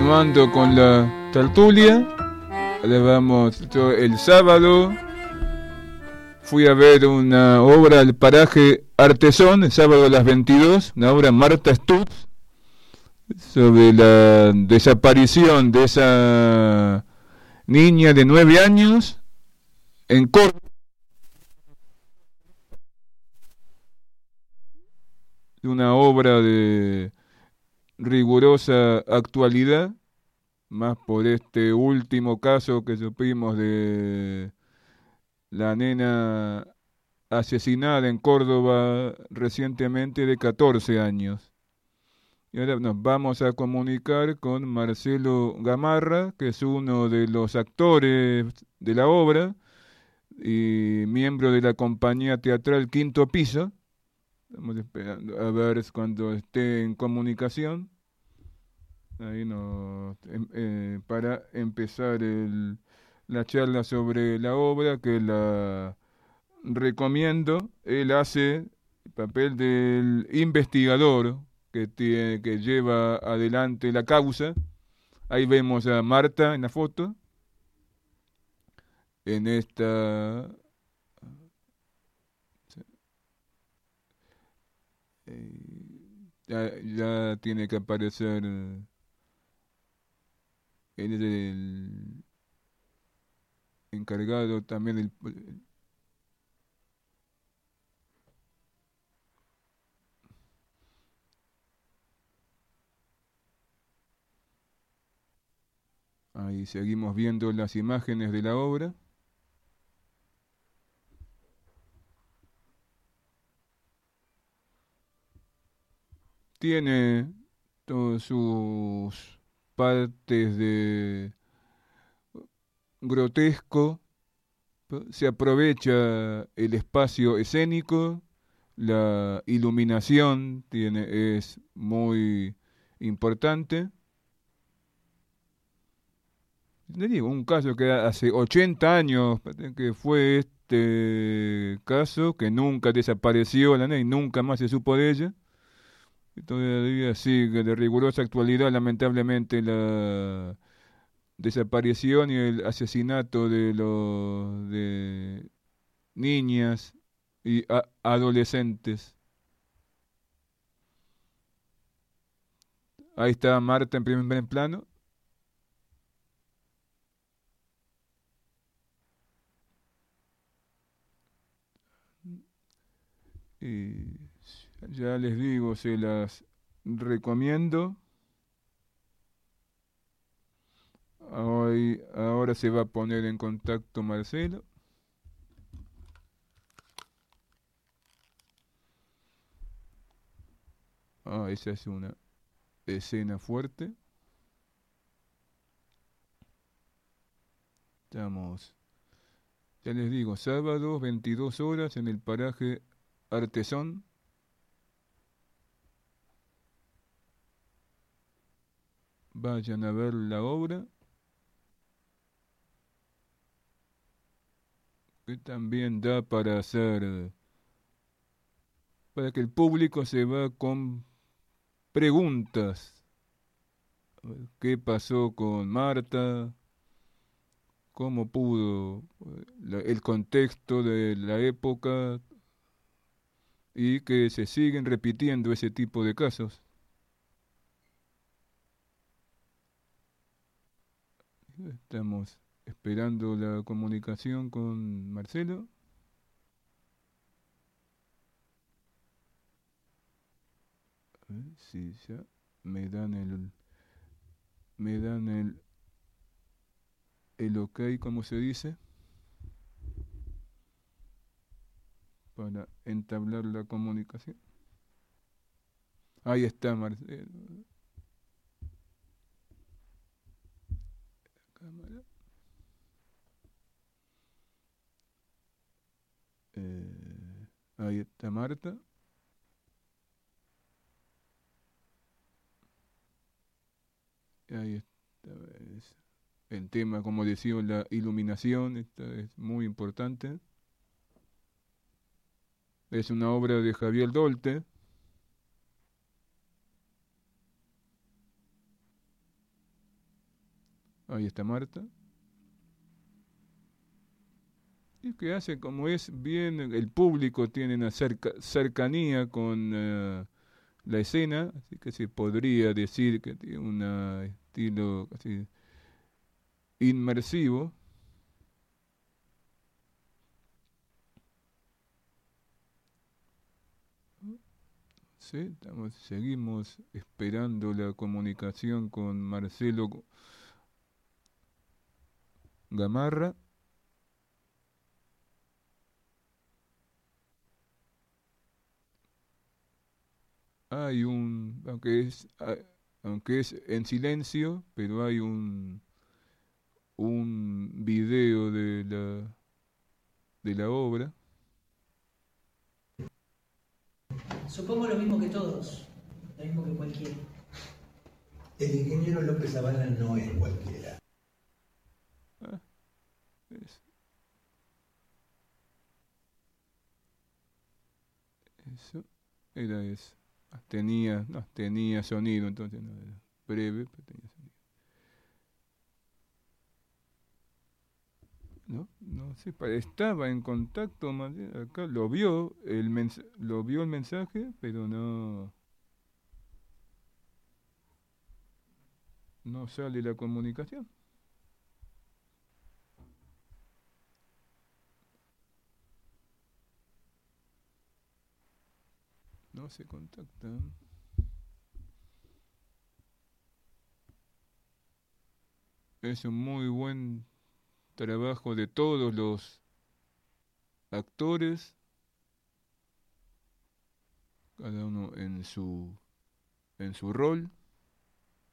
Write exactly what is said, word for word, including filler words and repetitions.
continuando con la tertulia. Le vamos, yo el sábado fui a ver una obra al paraje Artesón, el sábado a las veintidós, una obra Marta Stutz, sobre la desaparición de esa niña de nueve años en Córdoba. Una obra de rigurosa actualidad, más por este último caso que supimos de la nena asesinada en Córdoba recientemente de catorce años. Y ahora nos vamos a comunicar con Marcelo Gamarra, que es uno de los actores de la obra y miembro de la compañía teatral Quinto Piso. Estamos esperando a ver cuando esté en comunicación. Ahí nos, em, eh, para empezar el, la charla sobre la obra, que la recomiendo. Él hace el papel del investigador que, tiene, que lleva adelante la causa. Ahí vemos a Marta en la foto. En esta... Eh, ya, ya tiene que aparecer... Él es el encargado también del... Ahí seguimos viendo las imágenes de la obra. Tiene todas sus partes de grotesco, se aprovecha el espacio escénico, la iluminación tiene, es muy importante. Le digo, un caso que hace ochenta años que fue este caso, que nunca desapareció la nena y nunca más se supo de ella. Y todavía sigue de rigurosa actualidad, lamentablemente, la desaparición y el asesinato de los de niñas y a- adolescentes. Ahí está Marta en primer plano. Y ya les digo, se las recomiendo. Hoy, ahora se va a poner en contacto Marcelo. Ah, esa es una escena fuerte. Estamos, ya les digo, sábado, veintidós horas en el paraje Artesón. Vayan a ver la obra, que también da para hacer, para que el público se va con preguntas. ¿Qué pasó con Marta? ¿Cómo pudo? La- el contexto de la época y que se siguen repitiendo ese tipo de casos. Estamos esperando la comunicación con Marcelo. A ver si ya me dan el me dan el el ok, como se dice, para entablar la comunicación. Ahí está Marcelo. Cámara. Eh, ahí está Marta. Ahí está. Es el tema, como decía, la iluminación. Esta es muy importante. Es una obra de Javier Dolte. Ahí está Marta. Y que hace como es bien, el público tiene una cerca- cercanía con eh, la escena, así que se podría decir que tiene un estilo casi inmersivo. Sí, estamos, seguimos esperando la comunicación con Marcelo Gamarra. Hay un, aunque es, ah, aunque es en silencio, pero hay un, un video de la, de la obra. Supongo lo mismo que todos, lo mismo que cualquiera. El ingeniero López Zavala no es cualquiera. Ah, es- eso era eso. Ah, tenía, no, tenía sonido, entonces no era breve, pero tenía sonido. No, no sé, pa- estaba en contacto, Mate- acá lo vio el mens- lo vio el mensaje, pero no, no sale la comunicación, no se contacta. Es un muy buen trabajo de todos los actores, cada uno en su en su rol.